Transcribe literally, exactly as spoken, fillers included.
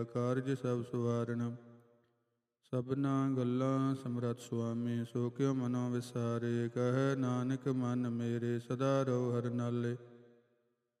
ਕਾਰਜ ਸਭ ਸਵਾਰਨ। ਸਭਨਾ ਗੱਲਾਂ ਸਮਰੱਥ ਸੁਆਮੀ, ਸੋ ਕਿਉ ਮਨੋ ਵਿਸਾਰੇ। ਕਹੈ ਨਾਨਕ ਮਨ ਮੇਰੇ, ਸਦਾ ਰਹੋ ਹਰਿ ਨਾਲੇ।